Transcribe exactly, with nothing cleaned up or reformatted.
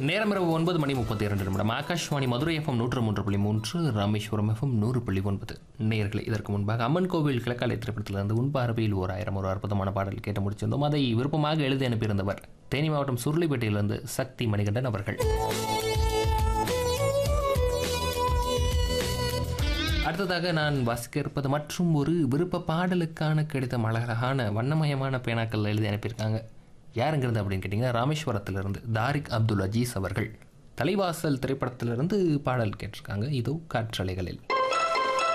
நேரம் இரவு ஒன்பது மணி முப்பத்தி இரண்டு நிமிடம். ஆகாஷ்வாணி மதுரை எஃப்எம் நூற்று மூன்று புள்ளி மூன்று, ராமேஸ்வரம் எஃப்எம் நூறு புள்ளி ஒன்பது. நேயர்களே, இதற்கு முன்பாக அம்மன் கோவில் கிழக்காலை திரைப்படத்திலிருந்து உன் பார்வையில் ஓர் ஆயிரம் ஒரு அற்புதமான பாடல் கேட்டு முடிச்சிருந்தோம். அதை விருப்பமாக எழுதி அனுப்பியிருந்தவர் தேனி மாவட்டம் சுருளிப்பேட்டையிலிருந்து சக்தி மணிகண்டன் அவர்கள். அடுத்ததாக நான் வாசிக்க இருப்பது மற்றும் ஒரு விருப்ப பாடலுக்கான கிடைத்த அழகான வண்ணமயமான பேனாக்கள் எழுதி அனுப்பியிருக்காங்க. யாருங்கிறது அப்படின்னு கேட்டிங்கன்னா, ராமேஸ்வரத்திலிருந்து தாரிக் அப்துல் அஜீஸ் அவர்கள் தலைவாசல் திரைப்படத்திலிருந்து பாடல் கேட்டிருக்காங்க. இதோ காற்றலைகளில்.